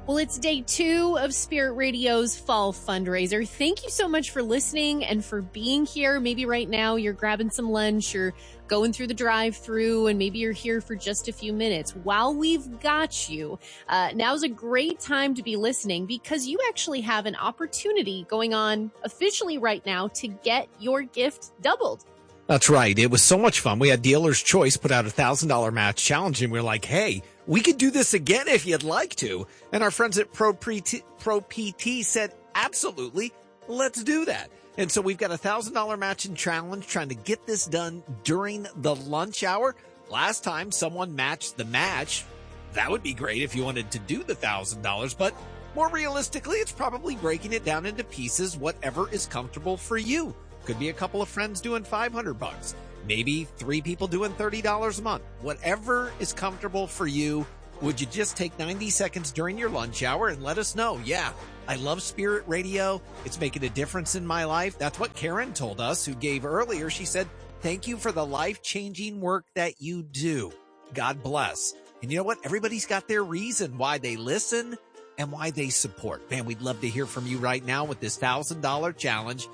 Well, it's day 2 of Spirit Radio's fall fundraiser. Thank you so much for listening and for being here. Maybe right now you're grabbing some lunch, you're going through the drive-thru, and maybe you're here for just a few minutes. While we've got you, now's a great time to be listening because you actually have an opportunity going on officially right now to get your gift doubled. That's right. It was so much fun. We had Dealer's Choice put out a $1,000 match challenge, and we were like, hey, we could do this again if you'd like to. And our friends at Pro PT said, absolutely, let's do that. And so we've got a $1,000 matching challenge trying to get this done during the lunch hour. Last time someone matched the match. That would be great if you wanted to do the $1,000, but more realistically, it's probably breaking it down into pieces, whatever is comfortable for you. Could be a couple of friends doing $500, maybe 3 people doing $30 a month. Whatever is comfortable for you. Would you just take 90 seconds during your lunch hour and let us know? Yeah, I love Spirit Radio. It's making a difference in my life. That's what Karen told us, who gave earlier. She said, thank you for the life-changing work that you do. God bless. And you know what? Everybody's got their reason why they listen and why they support. Man, we'd love to hear from you right now with this $1,000 challenge.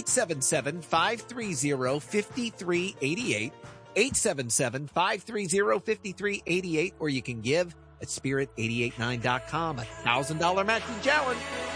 877-530-5388, 877-530-5388, or you can give at spirit889.com. $1,000 matching challenge.